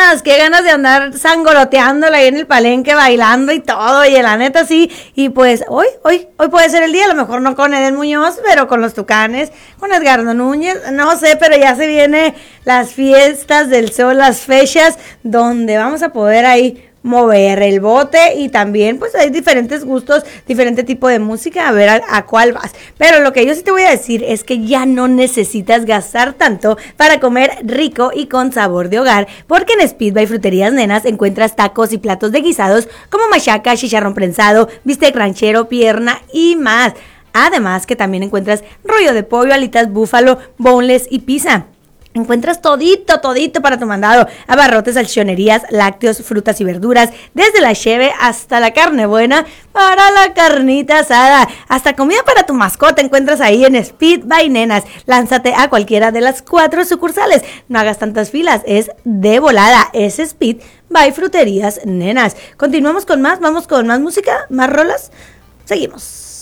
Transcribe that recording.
qué ganas de andar sangoloteándola ahí en el palenque, bailando y todo, y la neta sí, y pues hoy puede ser el día, a lo mejor no con Eden Muñoz, pero con los Tucanes, con Edgardo Núñez, no sé, pero ya se vienen las fiestas del sol, las fechas donde vamos a poder ahí mover el bote y también pues hay diferentes gustos, diferente tipo de música, a ver a cuál vas. Pero lo que yo sí te voy a decir es que ya no necesitas gastar tanto para comer rico y con sabor de hogar, porque en Speed by Fruterías Nenas encuentras tacos y platos de guisados como machaca, chicharrón prensado, bistec ranchero, pierna y más. Además que también encuentras rollo de pollo, alitas búfalo, boneless y pizza. Encuentras todito para tu mandado. Abarrotes, salchichonerías, lácteos, frutas y verduras, desde la cheve hasta la carne buena para la carnita asada. Hasta comida para tu mascota encuentras ahí en Speed by Nenas. Lánzate a cualquiera de las 4 sucursales. No hagas tantas filas, es de volada. Es Speed by Fruterías Nenas. Continuamos con más, vamos con más música, más rolas. Seguimos.